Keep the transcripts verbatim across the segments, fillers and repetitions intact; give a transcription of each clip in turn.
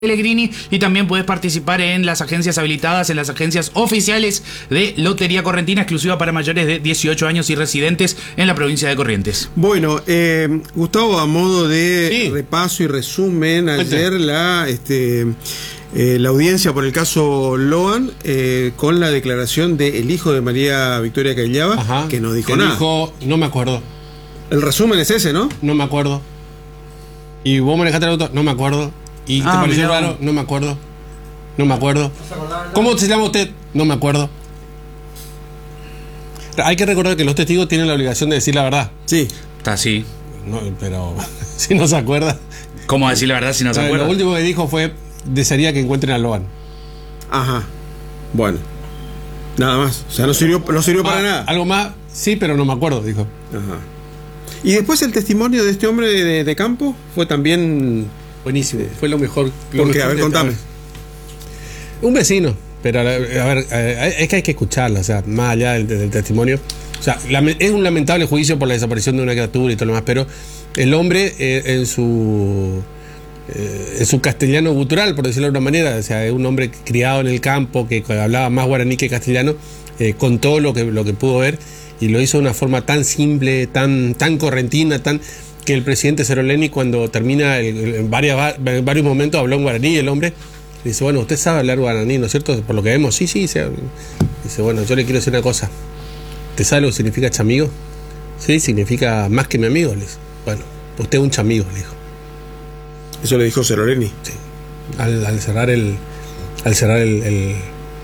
Pellegrini, y también puedes participar en las agencias habilitadas, en las agencias oficiales de Lotería Correntina, exclusiva para mayores de dieciocho años y residentes en la provincia de Corrientes. Bueno, eh, Gustavo, a modo de sí. repaso y resumen, ayer la, este, eh, la audiencia por el caso Loan, eh, con la declaración del hijo de María Victoria Caillaba, Ajá, que no dijo que nada. Dijo, no me acuerdo. El resumen es ese, ¿no? No me acuerdo. Y vos manejaste el auto, no me acuerdo. ¿Y Ah, te pareció mirá. raro? No me acuerdo. No me acuerdo. ¿Cómo se llama usted? No me acuerdo. Hay que recordar que los testigos tienen la obligación de decir la verdad. Sí. Está así. No, pero si no se acuerda. ¿Cómo decir la verdad si no se Eh, acuerda? Lo último que dijo fue: desearía que encuentren a Loan. Ajá. Bueno. Nada más. O sea, no sirvió, no sirvió para Ah, nada. Algo más, sí, pero no me acuerdo, dijo. Ajá. Y después el testimonio de este hombre de, de, de campo fue también... Buenísimo. Fue lo mejor. Lo Porque, mejor a ver, de- contame. Un vecino, pero a ver, eh, es que hay que escucharlo, o sea, más allá del, del testimonio. O sea, lame- es un lamentable juicio por la desaparición de una criatura y todo lo demás, pero el hombre eh, en su eh, en su castellano gutural, por decirlo de alguna manera, o sea, es un hombre criado en el campo que hablaba más guaraní que castellano, eh, contó lo que, lo que pudo ver y lo hizo de una forma tan simple, tan, tan correntina, tan que el presidente Ceroleni, cuando termina el- el- en, varias, en varios momentos habló en guaraní, el hombre dice, bueno, usted sabe hablar guaraní, ¿no es cierto? Por lo que vemos, sí, sí. Dice, dice, bueno, yo le quiero decir una cosa. ¿Te sabe lo que significa chamigo? Sí, significa más que mi amigo. Le dice. Bueno, usted es un chamigo, le dijo. Eso le dijo Ceroleni. Sí. Al, al cerrar el, al cerrar el, el,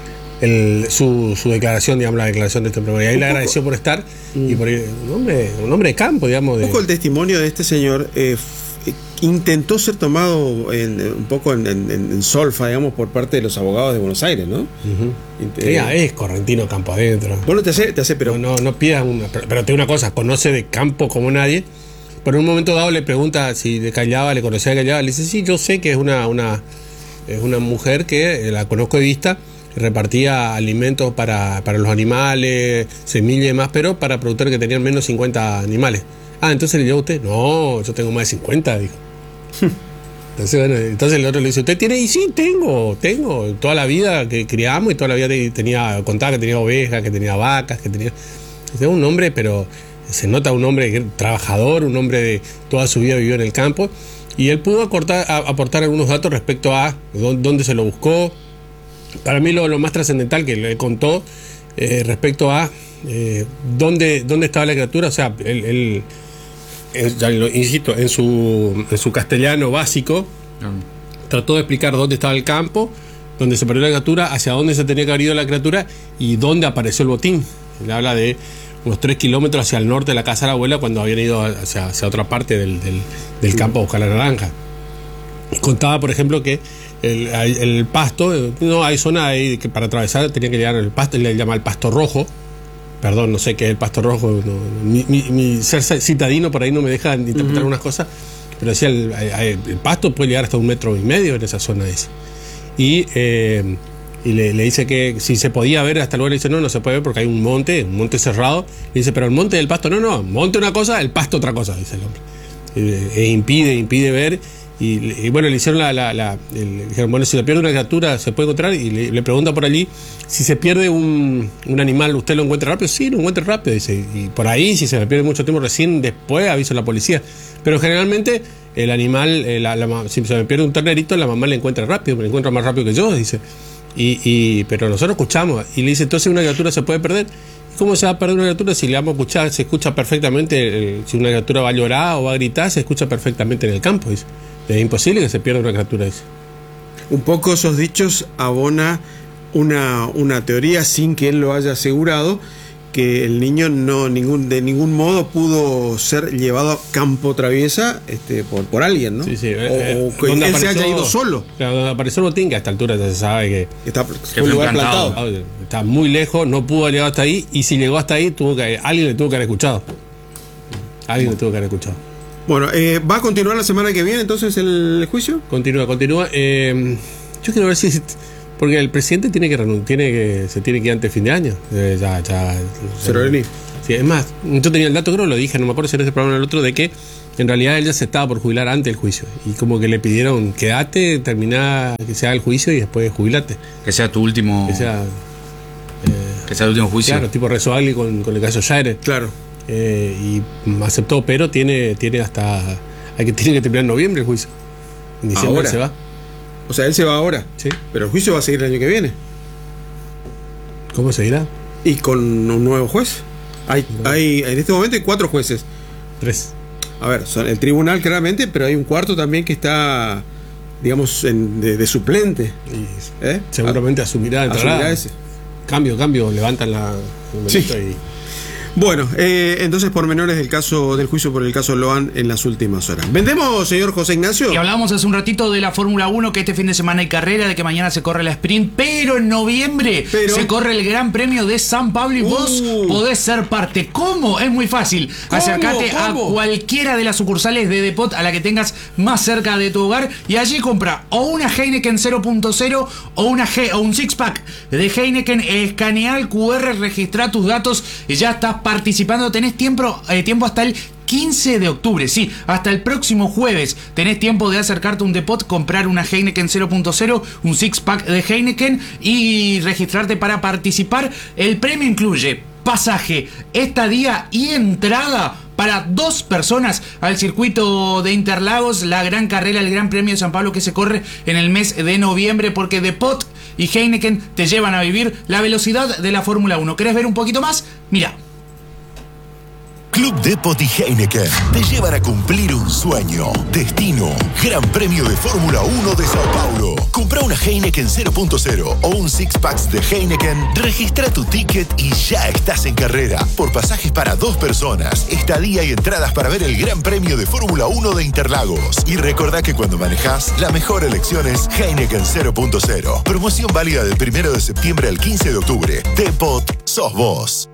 el- su, su declaración, digamos, la declaración de este programa. Y ahí Un le poco. agradeció por estar Mm. y por ir- un hombre, un hombre de campo, digamos. De, Un poco el testimonio de este señor eh, f- intentó ser tomado en, un poco en, en- en solfa, digamos, por parte de los abogados de Buenos Aires, ¿no? Ujú. Int- Que ya eh, es correntino campo adentro. Bueno, te hace, te hace, pero No, no, no pidas una. Pero, pero te digo una cosa, conoce de campo como nadie. Pero en un momento dado le pregunta si de Callaba, le conocía a Callaba. Le dice, sí, yo sé que es una, una, es una mujer que eh, la conozco de vista, repartía alimentos para, para los animales, semillas y demás, pero para productores que tenían menos de cincuenta animales. Ah, entonces le dio a usted. No, yo tengo más de cincuenta, dijo. Entonces, bueno, entonces el otro le dice, ¿usted tiene? Y sí, tengo, tengo. Toda la vida que criamos y toda la vida te- tenía, contaba que tenía ovejas, que tenía vacas, que tenía... Es un hombre, pero se nota un hombre que- trabajador, un hombre de toda su vida vivió en el campo. Y él pudo acortar- a- aportar algunos datos respecto a dó- dónde se lo buscó. Para mí lo, lo más trascendental que le contó eh, respecto a eh, dónde, dónde estaba la criatura, o sea, él... él eh, ya lo insisto, en su, en su castellano básico, trató de explicar dónde estaba el campo, dónde se perdió la criatura, hacia dónde se tenía que haber ido la criatura y dónde apareció el botín. Él habla de unos tres kilómetros hacia el norte de la casa de la abuela cuando habían ido hacia, hacia otra parte del, del, del campo a buscar la naranja. Y contaba, por ejemplo, que el, el pasto, no hay zona ahí que para atravesar tenía que llegar el pasto, él le llama el pasto rojo. Perdón, no sé qué es el pasto rojo. No, mi, mi, mi ser citadino por ahí no me deja interpretar uh-huh. unas cosas. Pero decía, el, el, el pasto puede llegar hasta un metro y medio en esa zona esa. Y, eh, y le, le dice que si se podía ver hasta luego, le dice, no, no se puede ver porque hay un monte, un monte cerrado. Le dice, pero el monte del pasto, no, no, monte una cosa, el pasto otra cosa, dice el hombre. E, e impide, impide ver. Y, y bueno, le hicieron la, la, la el, dijeron, bueno, si se pierde una criatura se puede encontrar, y le, le pregunta por allí si se pierde un, un animal, ¿usted lo encuentra rápido? Sí, lo encuentra rápido, dice, y por ahí si se me pierde mucho tiempo recién después aviso a la policía, pero generalmente el animal, eh, la, la, si se me pierde un ternerito, la mamá le encuentra rápido, me lo encuentra más rápido que yo, dice, y, y pero nosotros escuchamos, y le dice, entonces una criatura se puede perder. ¿Cómo se va a perder una criatura? Si le vamos a escuchar, se escucha perfectamente, eh, si una criatura va a llorar o va a gritar, se escucha perfectamente en el campo, dice. Es imposible que se pierda una criatura, dice. Un poco esos dichos abona una, una teoría sin que él lo haya asegurado, que el niño no ningún de ningún modo pudo ser llevado a campo traviesa este, por, por alguien, ¿no? Sí, sí. O, Eh, o que él apareció, se haya ido solo. Claro, donde apareció el botín, que a esta altura ya se sabe que Está, que fue un lugar plantado. plantado. está muy lejos, no pudo llegar hasta ahí, y si llegó hasta ahí, tuvo que alguien le tuvo que haber escuchado. Alguien le tuvo que haber escuchado. Bueno, eh, ¿va a continuar la semana que viene entonces el juicio? Continúa, continúa. Eh, yo quiero ver si... Porque el presidente tiene que renun- tiene que se tiene que ir antes de fin de año. Eh, ya, ya. Ceroleni. Sí, es más, yo tenía el dato, creo que lo dije, no me acuerdo si era este programa o el otro, de que En realidad él ya se estaba por jubilar antes del juicio. Y como que le pidieron, quédate, terminá, que se haga el juicio y después jubilate. Que sea tu último. Que sea, que sea el último juicio. Claro, tipo Rezoagli con, con el caso Jared. Claro. Eh, y aceptó, pero tiene, tiene hasta. Hay que, tiene que terminar en noviembre el juicio. En diciembre Ahora. se va. O sea, él se va ahora. Sí. Pero el juicio va a seguir el año que viene. ¿Cómo se dirá? Y con un nuevo juez. Hay, hay en este momento hay cuatro jueces. Tres. A ver, son el tribunal claramente, pero hay un cuarto también que está, digamos, en, de, de suplente. Y ¿Eh? seguramente asumirá, entrará. Asumirá ese. Cambio, cambio, levantan la. Sí. Y, Bueno, eh, entonces pormenores del caso del juicio por el caso Loan en las últimas horas. ¿Vendemos, señor José Ignacio? Y hablábamos hace un ratito de la Fórmula uno, que este fin de semana hay carrera, de que mañana se corre la sprint, pero en noviembre Pero- se corre el Gran Premio de San Pablo y Uh. vos podés ser parte. ¿Cómo? Es muy fácil. ¿Cómo? Acércate ¿Cómo? a cualquiera de las sucursales de Depot a la que tengas más cerca de tu hogar y allí compra o una Heineken cero punto cero o una G o un six pack de Heineken, escanea el Q R, registra tus datos y ya estás participando. Tenés tiempo, eh, tiempo hasta el quince de octubre, sí, hasta el próximo jueves tenés tiempo de acercarte a un Depot, comprar una Heineken cero punto cero, un six pack de Heineken y registrarte para participar. El premio incluye pasaje, estadía y entrada para dos personas al circuito de Interlagos, la gran carrera, el Gran Premio de San Pablo que se corre en el mes de noviembre, porque Depot y Heineken te llevan a vivir la velocidad de la Fórmula uno. ¿Querés ver un poquito más? Mira. Club Depot y Heineken te llevan a cumplir un sueño. Destino, Gran Premio de Fórmula uno de Sao Paulo. Compra una Heineken cero punto cero o un six packs de Heineken, registra tu ticket y ya estás en carrera. Por pasajes para dos personas, estadía y entradas para ver el Gran Premio de Fórmula uno de Interlagos. Y recordá que cuando manejás, la mejor elección es Heineken cero punto cero. Promoción válida del primero de septiembre al quince de octubre. Depot, sos vos.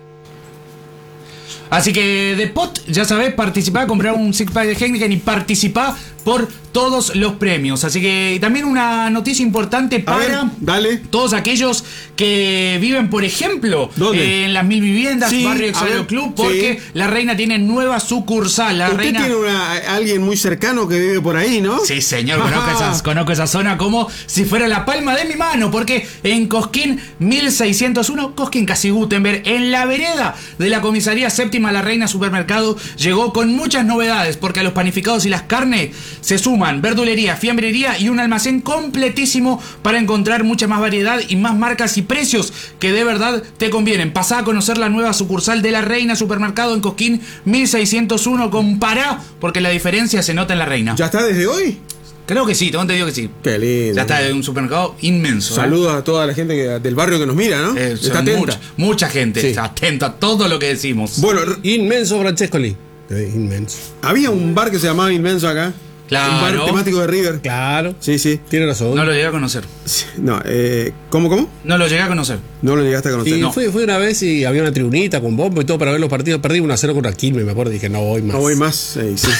Así que Depot, ya sabés, participá, comprar un six pack de Heineken y participá por todos los premios. Así que también una noticia importante A para ver, dale. todos aquellos que viven, por ejemplo, ¿Dónde? eh, en las mil viviendas, Sí, Barrio a Exario ver, Club, porque sí. La Reina tiene nueva sucursal. La Usted Reina... tiene una, alguien muy cercano que vive por ahí, ¿no? Sí, señor, conozco, Ajá. esas, conozco esa zona como si fuera la palma de mi mano, porque en Cosquín mil seiscientos uno, Cosquín casi Gutenberg, en la vereda de la comisaría séptima La Reina Supermercado, llegó con muchas novedades, porque a los panificados y las carnes se suman verdulería, fiambrería y un almacén completísimo para encontrar mucha más variedad y más marcas y precios que de verdad te convienen. Pasá a conocer la nueva sucursal de La Reina Supermercado en Cosquín mil seiscientos uno, compará, porque la diferencia se nota en La Reina. ¿Ya está desde hoy? Creo que sí, tengo entendido que sí. Qué lindo. Ya está de un supermercado inmenso. ¿eh? Saludos a toda la gente que, del barrio que nos mira, ¿no? Eh, Está son atenta. mucha, mucha gente Sí. está atenta a todo lo que decimos. Bueno, r- Inmenso Francescoli. Eh, Inmenso. había un bar que se llamaba Inmenso acá. Claro. Un bar temático de River. Claro. Sí, sí. Tiene razón. No lo llegué a conocer. Sí, No, eh, ¿cómo, cómo? No lo llegué a conocer. No lo llegaste a conocer. Y No, fui, fui una vez y había una tribunita con bombo y todo para ver los partidos. Perdí uno a cero contra Quilmes, me acuerdo. Dije, no voy más. no voy más. eh, sí.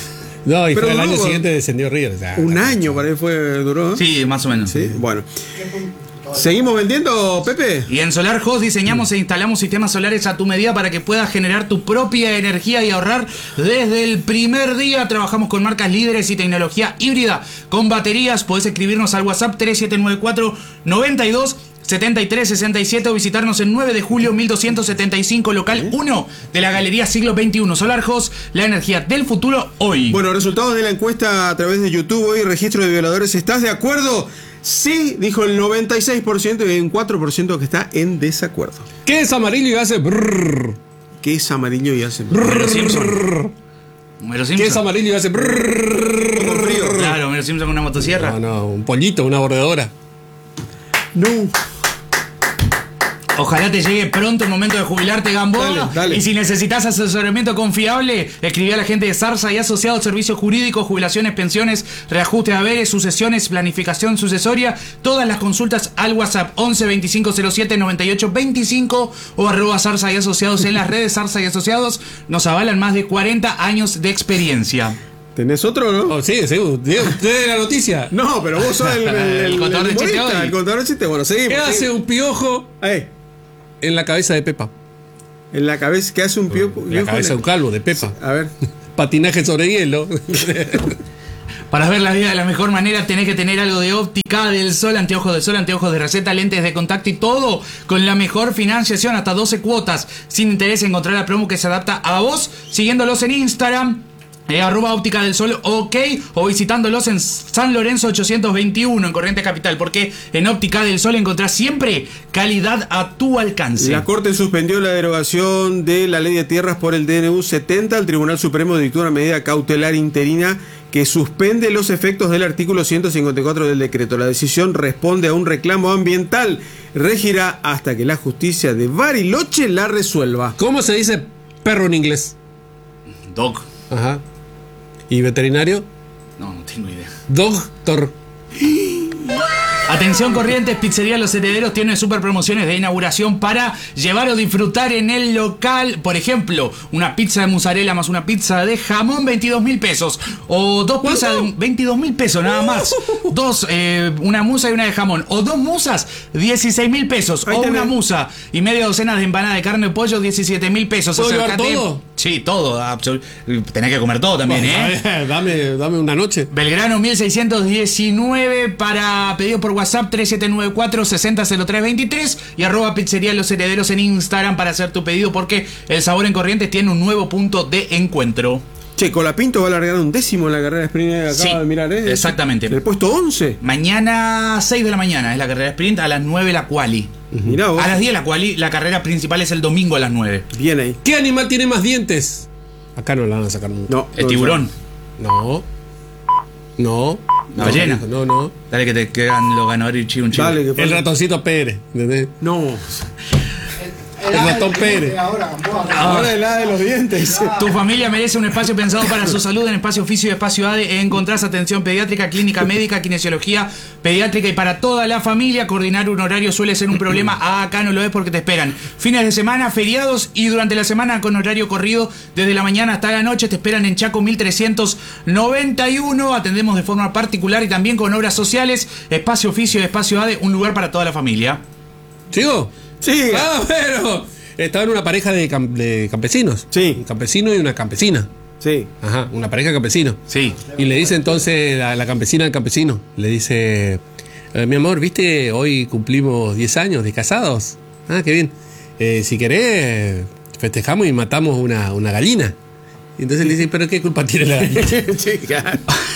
No, y Pero fue el año duró- siguiente descendió River. O sea, Un año para él fue, duró. ¿eh? Sí, más o menos. Sí, bueno. ¿Seguimos vendiendo, Pepe? Y en Solar Host diseñamos e instalamos sistemas solares a tu medida para que puedas generar tu propia energía y ahorrar desde el primer día. Trabajamos con marcas líderes y tecnología híbrida con baterías. Podés escribirnos al WhatsApp tres siete nueve cuatro noventa y dos setenta y tres sesenta y siete o visitarnos en nueve de julio mil doscientos setenta y cinco, local uno de la Galería Siglo veintiuno. Solar Host, la energía del futuro hoy. Bueno, resultados de la encuesta a través de YouTube hoy, registro de violadores. ¿Estás de acuerdo? Sí, dijo el noventa y seis por ciento y hay un cuatro por ciento que está en desacuerdo. ¿Qué es amarillo y hace brrr? ¿Qué es amarillo y hace? Homero Simpson. Homero ¿Qué es Simpson. amarillo y hace brrr? Con frío. Claro, Homero Simpson con una motosierra. No, no, un pollito, una bordadora. No. Ojalá te llegue pronto el momento de jubilarte, Gamboa. Dale, dale. Y si necesitas asesoramiento confiable, escribí a la gente de Zarza y Asociados, servicios jurídicos, jubilaciones, pensiones, reajuste de haberes, sucesiones, planificación sucesoria. Todas las consultas al WhatsApp once veinticinco cero siete noventa y ocho veinticinco o arroba Zarza y Asociados en las redes. Zarza y Asociados nos avalan más de cuarenta años de experiencia. ¿Tenés otro, no? Oh, sí, sí, usted usted de la noticia. No, pero vos sos el, el, El contador de chiste humorista, hoy. el contador de chiste. Bueno, seguimos. ¿Qué hace seguimos. un piojo Ahí, en la cabeza de Pepa? en la cabeza, ¿qué hace un piojo? En la cabeza de un calvo, de Pepa. A ver. patinaje sobre hielo. Para ver la vida de la mejor manera tenés que tener algo de Óptica del Sol, anteojos de sol, anteojos de receta, lentes de contacto y todo con la mejor financiación, hasta doce cuotas, sin interés. Encontrar la promo que se adapta a vos, siguiéndolos en Instagram, eh, arroba Óptica del Sol, ok, o visitándolos en San Lorenzo ochocientos veintiuno, en Corrientes Capital, porque en Óptica del Sol encontrás siempre calidad a tu alcance. La Corte suspendió la derogación de la Ley de Tierras por el D N U setenta. El Tribunal Supremo dictó una medida cautelar interina que suspende los efectos del artículo ciento cincuenta y cuatro del decreto. La decisión responde a un reclamo ambiental. Regirá hasta que la justicia de Bariloche la resuelva. ¿Cómo se dice perro en inglés? Dog. Ajá. ¿Y veterinario? No, no tengo idea. Doctor. Atención Corrientes, Pizzería Los Herederos tiene super promociones de inauguración para llevar o disfrutar en el local. Por ejemplo, una pizza de mozzarella más una pizza de jamón, veintidós mil pesos. O dos pizzas de veintidós mil pesos, nada más. Dos, eh, una musa y una de jamón. O dos musas, dieciséis mil pesos. Ahí o tenés. una musa y media docena de empanada de carne de pollo, diecisiete mil pesos. ¿Puedo llevar Acercate. todo? Sí, todo. absol- Tenés que comer todo también, ¿eh? dame, dame una noche. Belgrano mil seiscientos diecinueve, para pedidos por WhatsApp tres siete nueve cuatro, seis cero cero tres dos tres y arroba Pizzería Los Herederos en Instagram para hacer tu pedido, porque el sabor en Corrientes tiene un nuevo punto de encuentro. Che, Colapinto va a largar un décimo en la carrera sprint. Acaba Sí, de mirar, ¿eh? exactamente. En el puesto once. Mañana seis de la mañana es la carrera sprint, a las nueve la quali. Mirá vos. A las diez la quali, la carrera principal es el domingo a las nueve. Bien ahí. ¿Qué animal tiene más dientes? Acá no la van a sacar nunca. No. El no, tiburón. No. No. La ballena. No, no. Dale que te quedan los ganadores y un chivo. Dale, que El falta- ratoncito Pérez. ¿Entendés? No. El ratón Pérez. Ahora el la de los dientes. Tu familia merece un espacio pensado para su salud. En Espacio Oficio y Espacio A D E encontrás atención pediátrica, clínica médica, kinesiología pediátrica y para toda la familia. Coordinar un horario suele ser un problema. Acá no lo es porque te esperan fines de semana, feriados y durante la semana con horario corrido desde la mañana hasta la noche. Te esperan en Chaco mil trescientos noventa y uno. Atendemos de forma particular y también con obras sociales. Espacio Oficio y Espacio A D E, un lugar para toda la familia. ¿Sigo? Sí. Ah, pero estaba en una pareja de, cam- de campesinos. Sí. Un campesino y una campesina. Sí. Ajá, una pareja de campesinos. Sí. Y le dice entonces la, la campesina al campesino, le dice, eh, mi amor, ¿viste? Hoy cumplimos diez años de casados. Ah, qué bien. Eh, si querés, festejamos y matamos una, una gallina. Y entonces le dice, ¿pero qué culpa tiene la gallina? Sí, claro.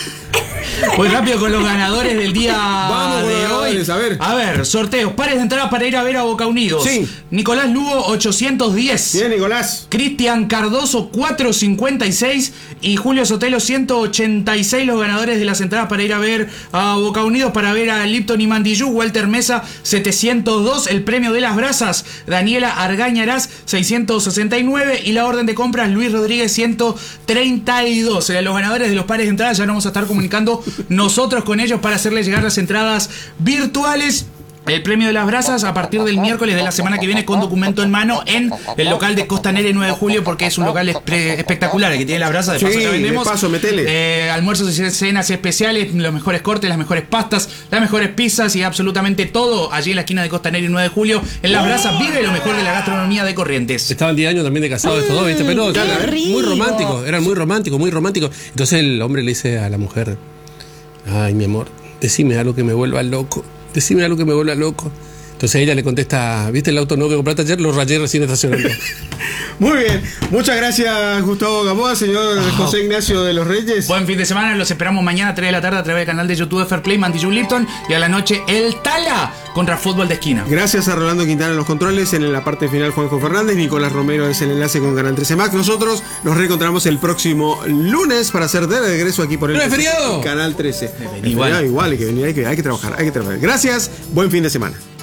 Voy rápido con los ganadores del día Vamos con de los hoy. ganadores, a ver. A ver, sorteos. Pares de entradas para ir a ver a Boca Unidos. Sí. Nicolás Lugo, ochocientos diez. Bien, Nicolás. Cristian Cardoso, cuatrocientos cincuenta y seis. Y Julio Sotelo, ciento ochenta y seis. Los ganadores de las entradas para ir a ver a Boca Unidos, para ver a Lipton y Mandillú. Walter Mesa, setecientos dos. El premio de las brasas, Daniela Argañarás, seiscientos sesenta y nueve. Y la orden de compras, Luis Rodríguez, ciento treinta y dos. Los ganadores de los pares de entradas ya nos vamos a estar comunicando nosotros con ellos para hacerles llegar las entradas virtuales. El premio de las brasas a partir del miércoles de la semana que viene con documento en mano en el local de Costanera nueve de julio, porque es un local espre- espectacular, el que tiene las brasas. De paso Sí, ya vendemos. de paso, metele. Eh, almuerzos y cenas especiales, los mejores cortes, las mejores pastas, las mejores pizzas y absolutamente todo allí en la esquina de Costanera nueve de julio. En las brasas vive lo mejor de la gastronomía de Corrientes. Estaban diez años también de casados estos dos, ¿viste? Pero Qué eran muy románticos, eran muy románticos, muy románticos. Entonces el hombre le dice a la mujer, ay, mi amor, decime algo que me vuelva loco, decime algo que me vuelva loco. Entonces ella le contesta, ¿viste el auto nuevo que compraste ayer? Lo rayé recién estacionando. Muy bien. Muchas gracias, Gustavo Gamboa, señor José Ignacio de los Reyes. Buen fin de semana, los esperamos mañana a tres de la tarde a través del canal de YouTube de Fair Play, Mandillú Lipton, y a la noche el Tala contra Fútbol de Esquina. Gracias a Rolando Quintana en los controles. En la parte final, Juanjo Fernández. Nicolás Romero es el enlace con Canal trece Max. Nosotros nos reencontramos el próximo lunes para hacer de regreso aquí por el ¿No es feriado? Canal trece. Igual. Igual, hay que venir, hay que, hay que trabajar, hay que trabajar. Gracias, buen fin de semana.